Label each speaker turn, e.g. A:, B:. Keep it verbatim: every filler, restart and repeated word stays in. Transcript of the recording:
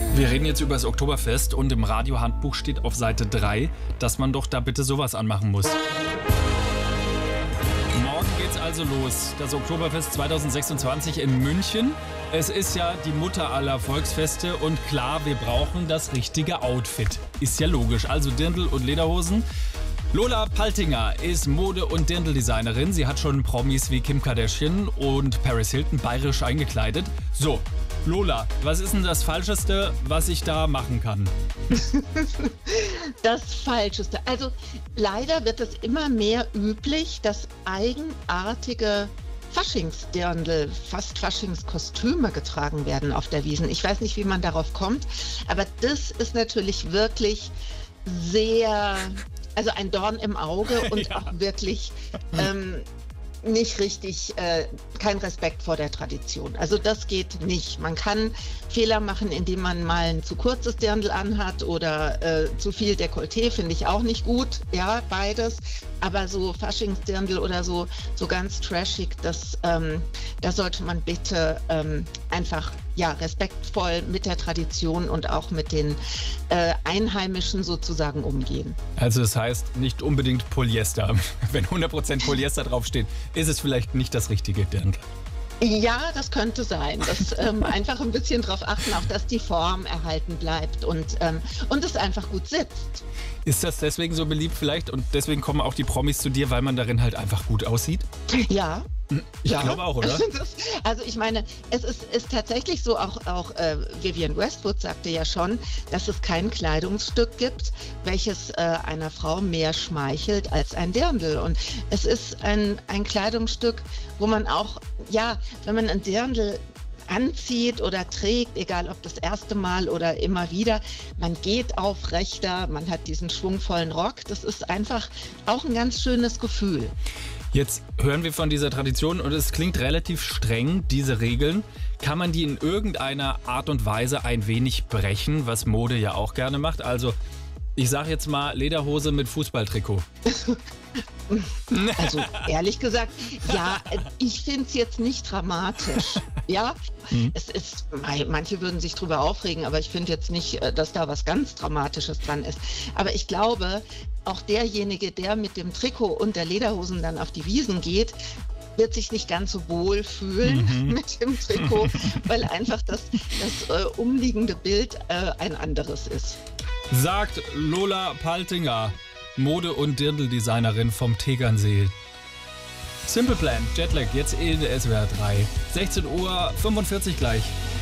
A: Wir reden jetzt über das Oktoberfest und im Radiohandbuch steht auf Seite drei, dass man doch da bitte sowas anmachen muss. Morgen geht's also los. Das Oktoberfest zweitausendsechsundzwanzig in München. Es ist ja die Mutter aller Volksfeste und klar, wir brauchen das richtige Outfit. Ist ja logisch. Also Dirndl und Lederhosen. Lola Paltinger ist Mode- und Dirndl-Designerin. Sie hat schon Promis wie Kim Kardashian und Paris Hilton bayerisch eingekleidet. So, Lola, was ist denn das Falscheste, was ich da machen kann?
B: Das Falscheste. Also leider wird es immer mehr üblich, dass eigenartige Faschingsdirndl, fast Faschingskostüme getragen werden auf der Wiesn. Ich weiß nicht, wie man darauf kommt, aber das ist natürlich wirklich sehr, also ein Dorn im Auge und ja. auch wirklich ähm, nicht richtig, äh, kein Respekt vor der Tradition. Also das geht nicht. Man kann Fehler machen, indem man mal ein zu kurzes Dirndl anhat oder äh, zu viel Dekolleté, finde ich auch nicht gut. Ja, beides. Aber so Faschingsdirndl oder so, so ganz trashig, das, ähm, da sollte man bitte ähm, einfach ja, respektvoll mit der Tradition und auch mit den äh, Einheimischen sozusagen umgehen.
A: Also das heißt nicht unbedingt Polyester. Wenn hundert Prozent Polyester draufsteht, ist es vielleicht nicht das richtige Dirndl.
B: Ja, das könnte sein. Das ähm, einfach ein bisschen darauf achten, auch dass die Form erhalten bleibt und, ähm, und es einfach gut sitzt.
A: Ist das deswegen so beliebt vielleicht und deswegen kommen auch die Promis zu dir, weil man darin halt einfach gut aussieht?
B: Ja.
A: Ich
B: ja.
A: glaube auch, oder?
B: Das, also ich meine, es ist, ist tatsächlich so, auch, auch äh, Vivienne Westwood sagte ja schon, dass es kein Kleidungsstück gibt, welches äh, einer Frau mehr schmeichelt als ein Dirndl. Und es ist ein, ein Kleidungsstück, wo man auch, ja, wenn man ein Dirndl anzieht oder trägt, egal ob das erste Mal oder immer wieder, man geht aufrechter, man hat diesen schwungvollen Rock. Das ist einfach auch ein ganz schönes Gefühl.
A: Jetzt hören wir von dieser Tradition und es klingt relativ streng, diese Regeln. Kann man die in irgendeiner Art und Weise ein wenig brechen, was Mode ja auch gerne macht? Also ich sage jetzt mal Lederhose mit Fußballtrikot.
B: Also ehrlich gesagt, ja, ich finde es jetzt nicht dramatisch. Ja, mhm. es ist, manche würden sich drüber aufregen, aber ich finde jetzt nicht, dass da was ganz Dramatisches dran ist. Aber ich glaube, auch derjenige, der mit dem Trikot und der Lederhosen dann auf die Wiesn geht, wird sich nicht ganz so wohl fühlen mhm. mit dem Trikot, weil einfach das, das äh, umliegende Bild äh, ein anderes ist.
A: Sagt Lola Paltinger, Mode- und Dirndl-Designerin vom Tegernsee. Simple Plan, Jetlag, jetzt in S W R drei. sechzehn Uhr fünfundvierzig gleich.